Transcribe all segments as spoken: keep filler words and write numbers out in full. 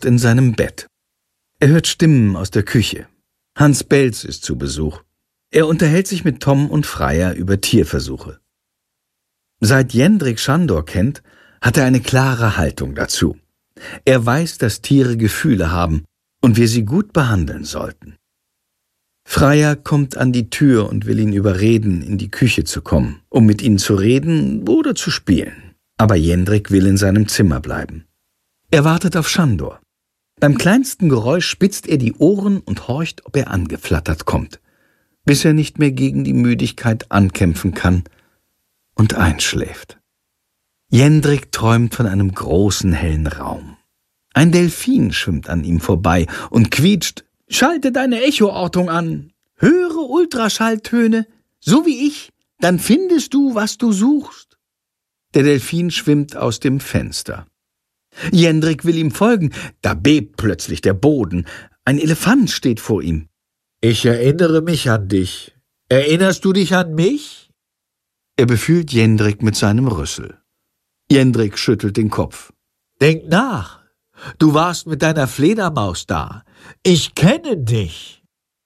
in seinem Bett. Er hört Stimmen aus der Küche. Hans Belz ist zu Besuch. Er unterhält sich mit Tom und Freier über Tierversuche. Seit Jendrik Schandor kennt, hat er eine klare Haltung dazu. Er weiß, dass Tiere Gefühle haben und wir sie gut behandeln sollten. Freier kommt an die Tür und will ihn überreden, in die Küche zu kommen, um mit ihnen zu reden oder zu spielen. Aber Jendrik will in seinem Zimmer bleiben. Er wartet auf Schandor. Beim kleinsten Geräusch spitzt er die Ohren und horcht, ob er angeflattert kommt, bis er nicht mehr gegen die Müdigkeit ankämpfen kann und einschläft. Jendrik träumt von einem großen, hellen Raum. Ein Delfin schwimmt an ihm vorbei und quietscht: »Schalte deine Echoortung an, höre Ultraschalltöne, so wie ich, dann findest du, was du suchst.« Der Delfin schwimmt aus dem Fenster. Jendrik will ihm folgen, da bebt plötzlich der Boden. Ein Elefant steht vor ihm. »Ich erinnere mich an dich. Erinnerst du dich an mich?« Er befühlt Jendrik mit seinem Rüssel. Jendrik schüttelt den Kopf. »Denk nach. Du warst mit deiner Fledermaus da. Ich kenne dich.«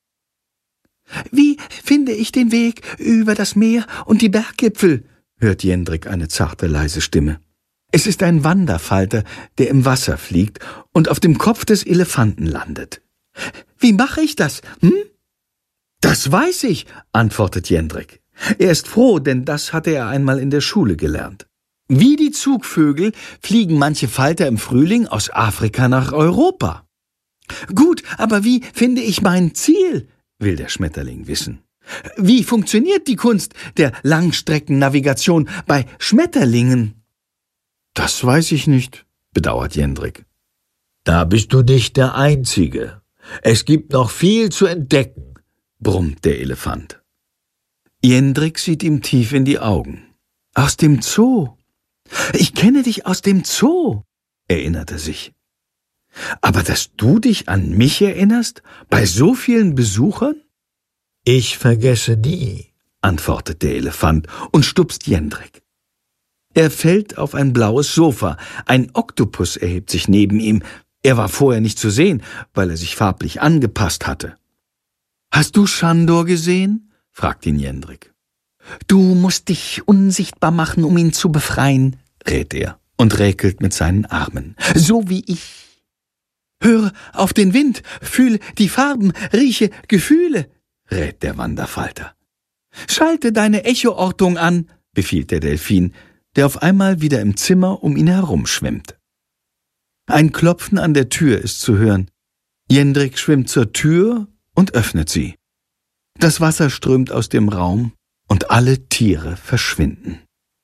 »Wie finde ich den Weg über das Meer und die Berggipfel?« hört Jendrik eine zarte, leise Stimme. Es ist ein Wanderfalter, der im Wasser fliegt und auf dem Kopf des Elefanten landet. »Wie mache ich das, hm?« »Das weiß ich«, antwortet Jendrik. Er ist froh, denn das hatte er einmal in der Schule gelernt. Wie die Zugvögel fliegen manche Falter im Frühling aus Afrika nach Europa. »Gut, aber wie finde ich mein Ziel?«, will der Schmetterling wissen. »Wie funktioniert die Kunst der Langstreckennavigation bei Schmetterlingen?« »Das weiß ich nicht«, bedauert Jendrik. »Da bist du nicht der Einzige. Es gibt noch viel zu entdecken«, brummt der Elefant. Jendrik sieht ihm tief in die Augen. »Aus dem Zoo. Ich kenne dich aus dem Zoo«, erinnert er sich. »Aber dass du dich an mich erinnerst, bei so vielen Besuchern?« »Ich vergesse nie«, antwortet der Elefant und stupst Jendrik. Er fällt auf ein blaues Sofa. Ein Oktopus erhebt sich neben ihm. Er war vorher nicht zu sehen, weil er sich farblich angepasst hatte. »Hast du Schandor gesehen?« fragt ihn Jendrik. »Du musst dich unsichtbar machen, um ihn zu befreien«, rät er und räkelt mit seinen Armen. »So wie ich. Höre auf den Wind, fühle die Farben, rieche Gefühle«, rät der Wanderfalter. »Schalte deine Echoortung an«, befiehlt der Delfin, der auf einmal wieder im Zimmer um ihn herumschwimmt. Ein Klopfen an der Tür ist zu hören. Jendrik schwimmt zur Tür und öffnet sie. Das Wasser strömt aus dem Raum und alle Tiere verschwinden.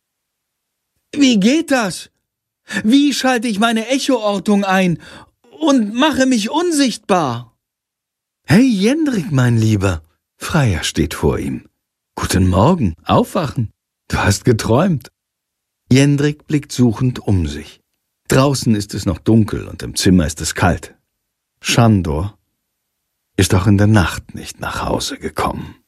»Wie geht das? Wie schalte ich meine Echoortung ein und mache mich unsichtbar?« »Hey Jendrik, mein Lieber«, Freier steht vor ihm. »Guten Morgen, aufwachen. Du hast geträumt.« Jendrik blickt suchend um sich. Draußen ist es noch dunkel und im Zimmer ist es kalt. Schandor ist auch in der Nacht nicht nach Hause gekommen.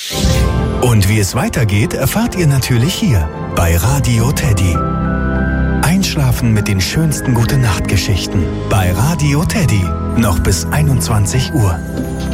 Und wie es weitergeht, erfahrt ihr natürlich hier bei Radio Teddy. Einschlafen mit den schönsten Gute-Nacht-Geschichten bei Radio Teddy. Noch bis einundzwanzig Uhr.